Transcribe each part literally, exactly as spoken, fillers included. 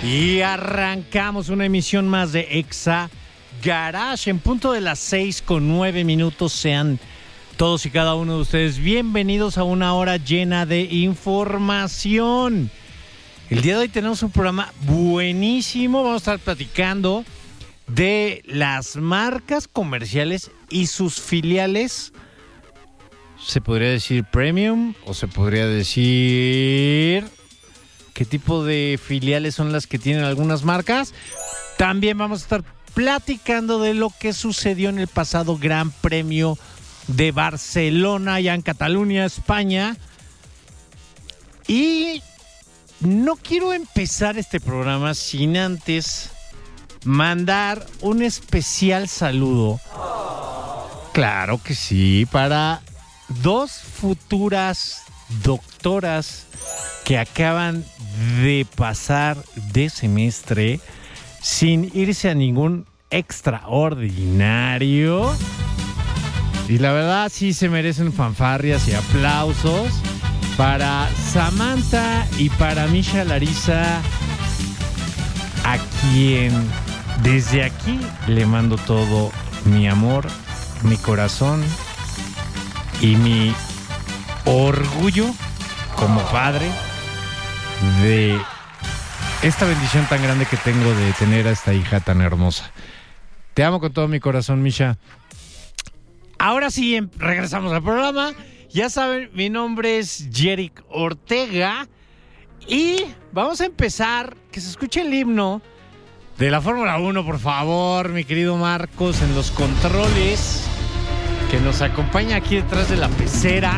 Y arrancamos una emisión más de Exa Garage en punto de las seis con nueve minutos. Sean todos y cada uno de ustedes bienvenidos a una hora llena de información. El día de hoy tenemos un programa buenísimo. Vamos a estar platicando de las marcas comerciales y sus filiales. Se podría decir premium o se podría decir... ¿Qué tipo de filiales son las que tienen algunas marcas? También vamos a estar platicando de lo que sucedió en el pasado Gran Premio de Barcelona, allá en Cataluña, España. Y no quiero empezar este programa sin antes mandar un especial saludo. Claro que sí, para dos futuras doctoras que acaban de pasar de semestre sin irse a ningún extraordinario. Y la verdad sí se merecen fanfarrias y aplausos para Samantha y para Misha Larisa, a quien desde aquí le mando todo mi amor, mi corazón y mi orgullo como padre de esta bendición tan grande que tengo de tener a esta hija tan hermosa. Te amo con todo mi corazón, Misha. Ahora sí, regresamos al programa. Ya saben, mi nombre es Jerick Ortega y vamos a empezar. Que se escuche el himno de la Fórmula uno, por favor, mi querido Marcos, en los controles, que nos acompaña aquí detrás de la pecera.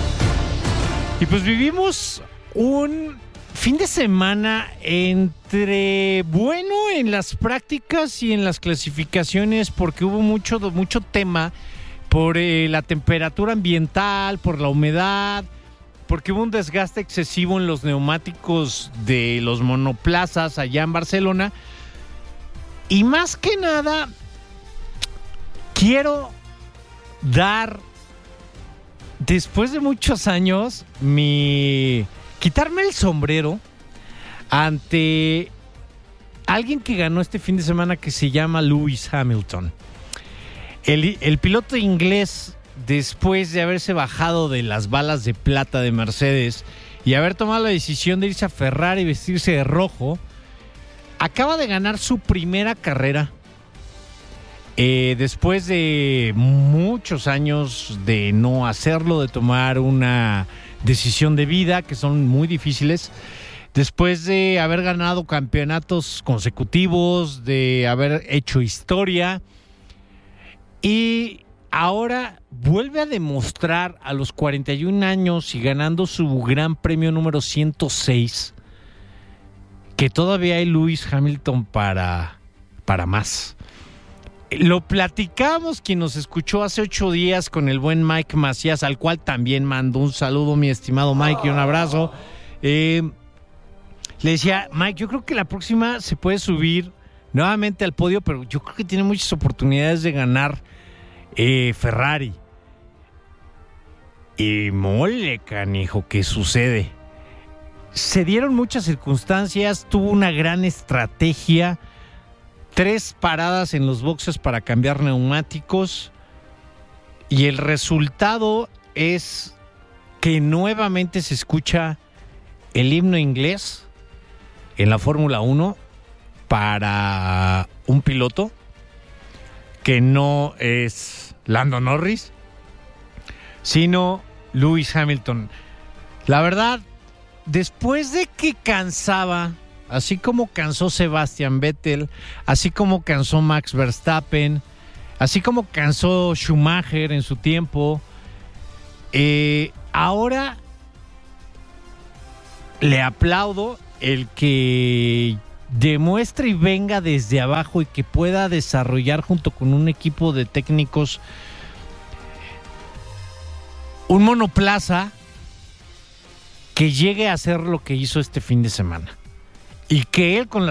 Y pues vivimos un fin de semana entre bueno en las prácticas y en las clasificaciones, porque hubo mucho, mucho tema por eh, la temperatura ambiental, por la humedad, porque hubo un desgaste excesivo en los neumáticos de los monoplazas allá en Barcelona. Y más que nada, quiero dar, después de muchos años, mi quitarme el sombrero ante alguien que ganó este fin de semana, que se llama Lewis Hamilton. El, el piloto inglés, después de haberse bajado de las balas de plata de Mercedes y haber tomado la decisión de irse a Ferrari y vestirse de rojo, acaba de ganar su primera carrera. Eh, después de muchos años de no hacerlo, de tomar una decisión de vida que son muy difíciles, después de haber ganado campeonatos consecutivos, de haber hecho historia, y ahora vuelve a demostrar a los cuarenta y un años y ganando su Gran Premio número ciento seis que todavía hay Lewis Hamilton para, para más. Lo platicamos quien nos escuchó hace ocho días con el buen Mike Macías, al cual también mando un saludo, mi estimado Mike, y un abrazo. Eh, le decía, Mike, yo creo que la próxima se puede subir nuevamente al podio, pero yo creo que tiene muchas oportunidades de ganar eh, Ferrari. Y mole, canijo, ¿qué sucede? Se dieron muchas circunstancias, tuvo una gran estrategia. Tres paradas en los boxes para cambiar neumáticos y el resultado es que nuevamente se escucha el himno inglés en la Fórmula uno para un piloto que no es Lando Norris, sino Lewis Hamilton. La verdad, después de que cansaba, así como cansó Sebastian Vettel, así como cansó Max Verstappen, así como cansó Schumacher en su tiempo, eh, ahora le aplaudo el que demuestre y venga desde abajo y que pueda desarrollar junto con un equipo de técnicos un monoplaza que llegue a hacer lo que hizo este fin de semana. Y que él con la